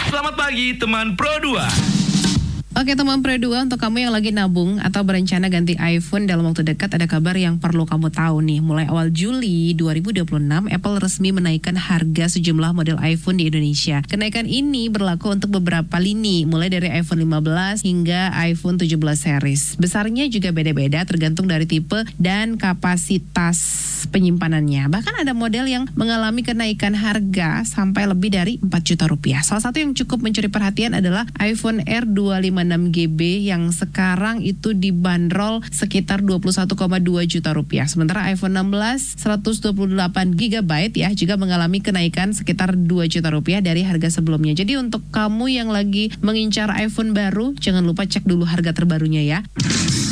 Selamat pagi teman Pro 2. Oke teman Pro 2, untuk kamu yang lagi nabung atau berencana ganti iPhone dalam waktu dekat, ada kabar yang perlu kamu tahu nih. Mulai awal Juli 2026, Apple resmi menaikkan harga sejumlah model iPhone di Indonesia. Kenaikan ini berlaku untuk beberapa lini, mulai dari iPhone 15 hingga iPhone 17 series. Besarnya juga beda-beda tergantung dari tipe dan kapasitas penyimpanannya. Bahkan ada model yang mengalami kenaikan harga sampai lebih dari 4 juta rupiah. Salah satu yang cukup mencuri perhatian adalah iPhone Air 256GB yang sekarang itu dibanderol sekitar 21,2 juta rupiah. Sementara iPhone 16 128GB ya juga mengalami kenaikan sekitar 2 juta rupiah dari harga sebelumnya. Jadi untuk kamu yang lagi mengincar iPhone baru, jangan lupa cek dulu harga terbarunya ya.